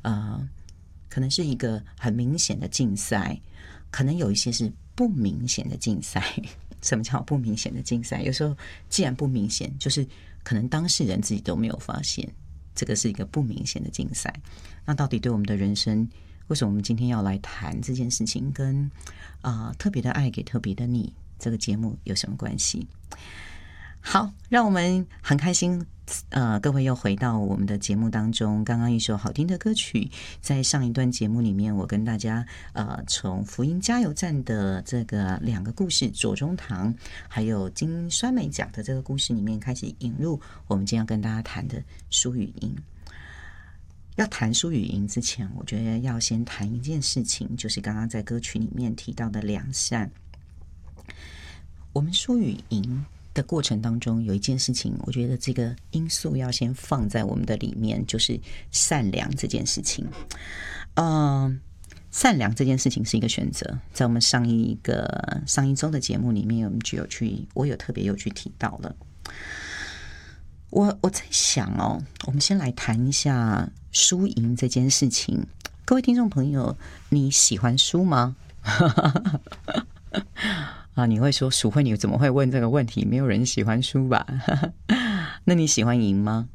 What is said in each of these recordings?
可能是一个很明显的竞赛，可能有一些是不明显的竞赛。什么叫不明显的竞赛？有时候既然不明显，就是可能当事人自己都没有发现，这个是一个不明显的竞赛。那到底对我们的人生，为什么我们今天要来谈这件事情，跟特别的爱给特别的你这个节目有什么关系？好，让我们很开心，各位又回到我们的节目当中。刚刚一首好听的歌曲，在上一段节目里面，我跟大家从福音加油站的这个2个故事，左宗棠还有金酸梅讲的这个故事里面，开始引入我们今天要跟大家谈的书与赢。要谈书与赢之前，我觉得要先谈一件事情，就是刚刚在歌曲里面提到的良善。我们书与赢的过程当中，有一件事情，我觉得这个因素要先放在我们的里面，就是善良这件事情。善良这件事情是一个选择，在我们上一周的节目里面，我有特别去提到了。我在想我们先来谈一下输赢这件事情。各位听众朋友，你喜欢输吗？你会说淑慧你怎么会问这个问题？没有人喜欢输吧？那你喜欢赢吗？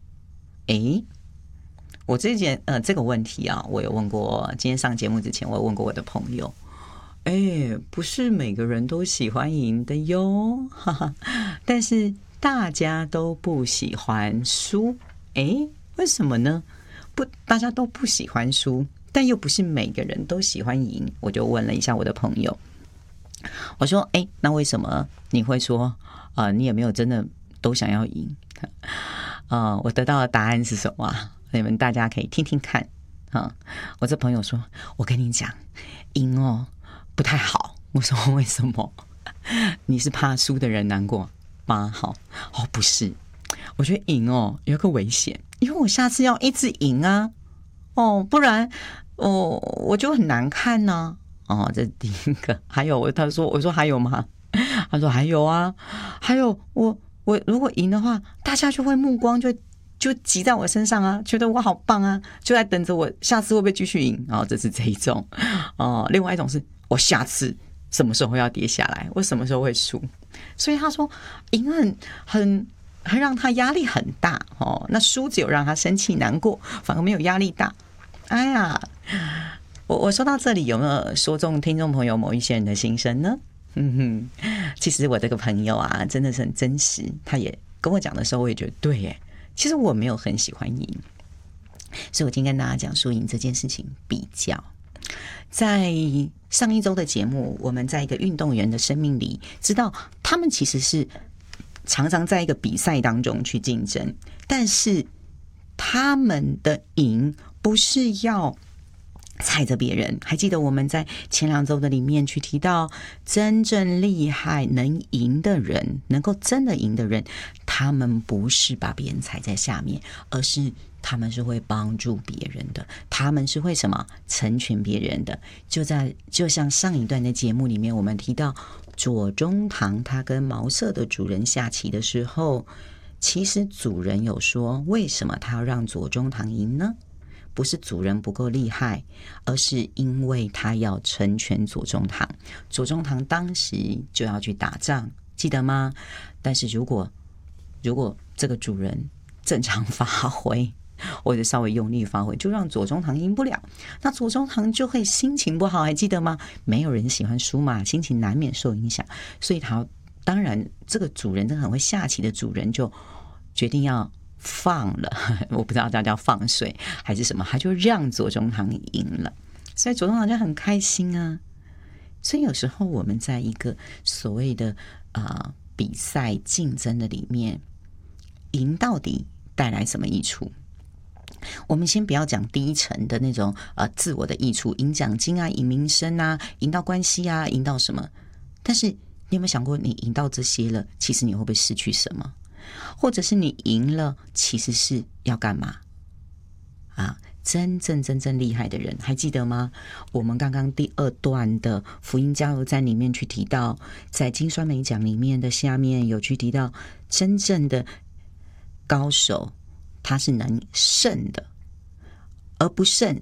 我这个问题我有问过，今天上节目之前我有问过我的朋友，不是每个人都喜欢赢的哟，但是大家都不喜欢输，为什么呢？大家都不喜欢输，但又不是每个人都喜欢赢。我就问了一下我的朋友，我说那为什么你会说你也没有真的都想要赢？我得到的答案是什么？你们大家可以听听看我这朋友说，我跟你讲，赢不太好。我说为什么？你是怕输的人难过吗？不是，我觉得赢有个危险，因为我下次要一直赢啊，不然我就很难看呢。这第一个。还有我说还有吗？他说还有啊，还有我如果赢的话，大家就会目光就集在我身上啊，觉得我好棒啊，就在等着我下次会不会继续赢。这是这一种。另外一种是我下次什么时候要跌下来，我什么时候会输。所以他说赢很让他压力很大那输只有让他生气难过，反而没有压力大。哎呀，我说到这里，有没有说中听众朋友某一些人的心声呢？其实我这个朋友真的是很真实，他也跟我讲的时候，我也觉得对耶。其实我没有很喜欢赢，所以我今天跟大家讲输赢这件事情比较。在上一周的节目，我们在一个运动员的生命里，知道他们其实是常常在一个比赛当中去竞争，但是他们的赢不是要踩着别人。还记得我们在前2周的里面去提到，真正厉害能赢的人，能够真的赢的人，他们不是把别人踩在下面，而是他们是会帮助别人的，他们是会什么成全别人的。就像上一段的节目里面，我们提到左宗棠他跟茅舍的主人下棋的时候，其实主人有说，为什么他要让左宗棠赢呢？不是主人不够厉害，而是因为他要成全左宗棠。左宗棠当时就要去打仗，记得吗？但是如果这个主人正常发挥，或者稍微用力发挥，就让左宗棠赢不了，那左宗棠就会心情不好，还记得吗？没有人喜欢输嘛，心情难免受影响。所以当然这个主人，这个很会下棋的主人就决定要放了，我不知道他叫放水还是什么，他就让左宗棠赢了，所以左宗棠就很开心啊。所以有时候我们在一个所谓的比赛竞争的里面，赢到底带来什么益处？我们先不要讲第一层的那种自我的益处，赢奖金啊，赢名声啊，赢到关系啊，赢到什么？但是你有没有想过，你赢到这些了，其实你会不会失去什么？或者是你赢了，其实是要干嘛真正厉害的人，还记得吗？我们刚刚第2段的福音加油站里面去提到，在金酸梅奖里面的下面有去提到，真正的高手他是能胜的，而不胜